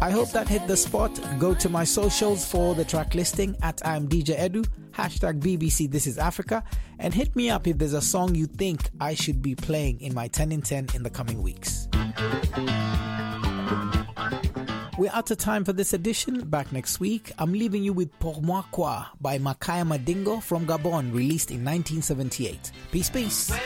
I hope that hit the spot. Go to my socials for the track listing at I'm DJ Edu, hashtag BBC This Is Africa, and hit me up if there's a song you think I should be playing in my 10 in 10 in the coming weeks. We're out of time for this edition. Back next week. I'm leaving you with Pour Moi Quoi by Makaya Madingo from Gabon, released in 1978. Peace, peace.